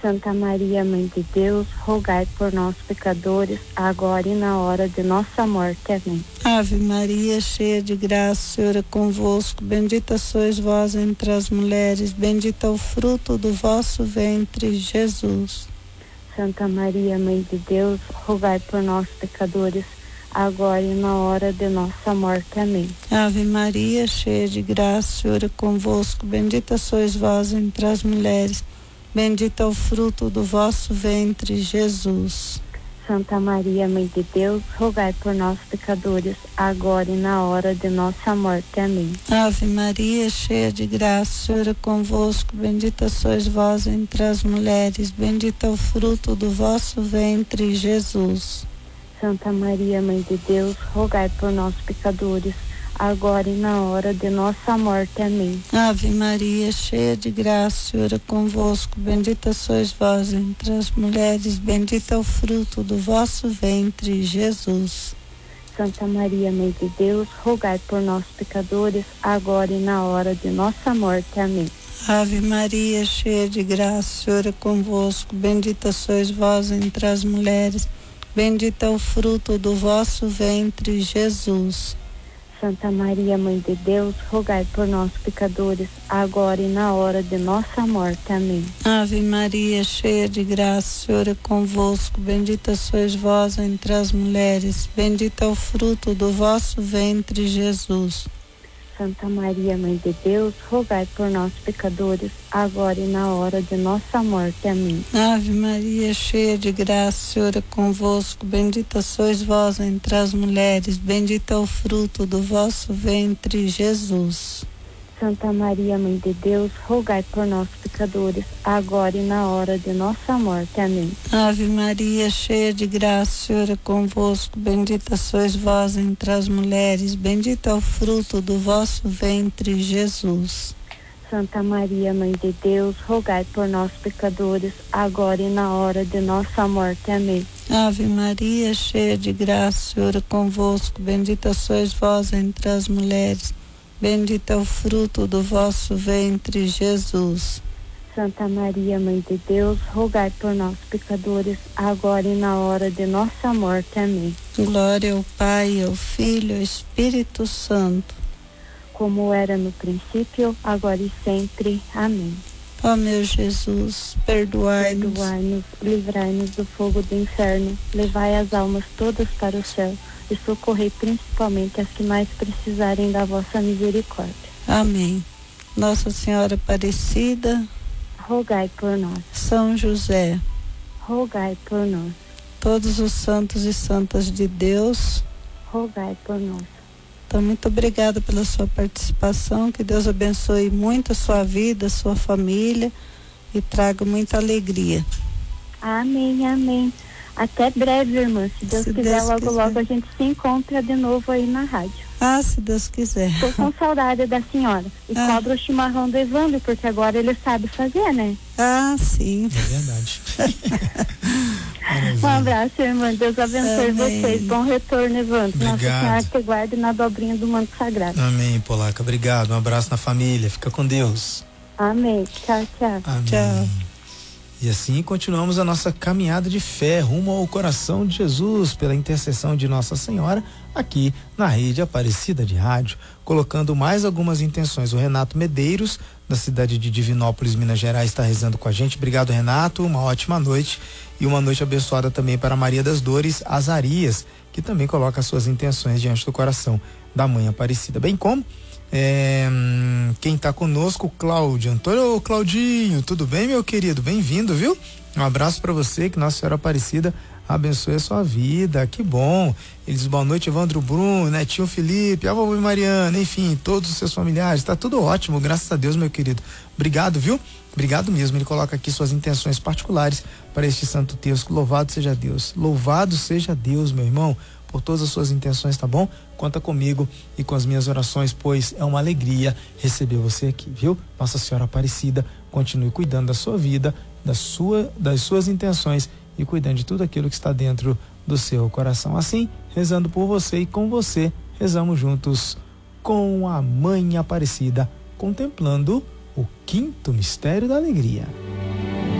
Santa Maria, Mãe de Deus, rogai por nós, pecadores, agora e na hora de nossa morte. Amém. Ave Maria, cheia de graça, o Senhor é convosco. Bendita sois vós entre as mulheres, bendito é o fruto do vosso ventre, Jesus. Santa Maria, Mãe de Deus, rogai por nós, pecadores, agora e na hora de nossa morte. Amém. Ave Maria, cheia de graça, o Senhor é convosco. Bendita sois vós entre as mulheres, bendito é o fruto do vosso ventre, Jesus. Santa Maria, Mãe de Deus, rogai por nós, pecadores, agora e na hora de nossa morte. Amém. Ave Maria, cheia de graça, o Senhor é convosco. Bendita sois vós entre as mulheres, bendito é o fruto do vosso ventre, Jesus. Santa Maria, Mãe de Deus, rogai por nós, pecadores, agora e na hora de nossa morte. Amém. Ave Maria, cheia de graça, o Senhor é convosco. Bendita sois vós entre as mulheres, bendito é o fruto do vosso ventre, Jesus. Santa Maria, Mãe de Deus, rogai por nós, pecadores, agora e na hora de nossa morte. Amém. Ave Maria, cheia de graça, o Senhor é convosco. Bendita sois vós entre as mulheres, bendito é o fruto do vosso ventre, Jesus. Santa Maria, Mãe de Deus, rogai por nós, pecadores, agora e na hora de nossa morte. Amém. Ave Maria, cheia de graça, o Senhor é convosco. Bendita sois vós entre as mulheres, bendito é o fruto do vosso ventre, Jesus. Santa Maria, Mãe de Deus, rogai por nós, pecadores, agora e na hora de nossa morte. Amém. Ave Maria, cheia de graça, o Senhor é convosco. Bendita sois vós entre as mulheres, bendito é o fruto do vosso ventre, Jesus. Santa Maria, Mãe de Deus, rogai por nós, pecadores, agora e na hora de nossa morte. Amém. Ave Maria, cheia de graça, o Senhor é convosco. Bendita sois vós entre as mulheres, bendito é o fruto do vosso ventre, Jesus. Santa Maria, Mãe de Deus, rogai por nós, pecadores, agora e na hora de nossa morte. Amém. Ave Maria, cheia de graça, o Senhor é convosco. Bendita sois vós entre as mulheres, bendito é o fruto do vosso ventre, Jesus. Santa Maria, Mãe de Deus, rogai por nós, pecadores, agora e na hora de nossa morte. Amém. Glória ao Pai, ao Filho e ao Espírito Santo, como era no princípio, agora e sempre. Amém. Ó meu Jesus, perdoai-nos, livrai-nos do fogo do inferno, levai as almas todas para o céu e socorrei principalmente as que mais precisarem da vossa misericórdia. Amém. Nossa Senhora Aparecida, rogai por nós. São José, rogai por nós. Todos os santos e santas de Deus, rogai por nós. Então, muito obrigada pela sua participação, que Deus abençoe muito a sua vida, a sua família e traga muita alegria. Amém, amém. Até breve, irmã. Se Deus quiser, logo a gente se encontra de novo aí na rádio. Ah, se Deus quiser. Tô com saudade da senhora. E cobra o chimarrão do Evandro, porque agora ele sabe fazer, né? Ah, sim. É verdade. Um abraço, irmã. Deus abençoe vocês. Bom retorno, Evandro. Obrigado. Nossa Senhora te guarde na dobrinha do manto sagrado. Amém, Polaca. Obrigado. Um abraço na família. Fica com Deus. Amém. Tchau, tchau. Amém. Tchau. E assim continuamos a nossa caminhada de fé rumo ao coração de Jesus, pela intercessão de Nossa Senhora, aqui na Rede Aparecida de Rádio, colocando mais algumas intenções. O Renato Medeiros, da cidade de Divinópolis, Minas Gerais, está rezando com a gente. Obrigado, Renato, uma ótima noite e uma noite abençoada também para Maria das Dores Azarias, que também coloca suas intenções diante do coração da Mãe Aparecida, bem como quem está conosco, Cláudio Antônio. Ô, Claudinho, tudo bem, meu querido? Bem-vindo, viu? Um abraço para você, que Nossa Senhora Aparecida abençoe a sua vida, que bom. Eles, boa noite, Evandro Bruno, Netinho Felipe, a vovó Mariana, enfim, todos os seus familiares, tá tudo ótimo, graças a Deus, meu querido. Obrigado, viu? Obrigado mesmo. Ele coloca aqui suas intenções particulares para este santo texto. Louvado seja Deus, louvado seja Deus, meu irmão, por todas as suas intenções, tá bom? Conta comigo e com as minhas orações, pois é uma alegria receber você aqui, viu? Nossa Senhora Aparecida continue cuidando da sua vida, das suas intenções e cuidando de tudo aquilo que está dentro do seu coração. Assim, rezando por você e com você, rezamos juntos com a Mãe Aparecida, contemplando o quinto mistério da alegria.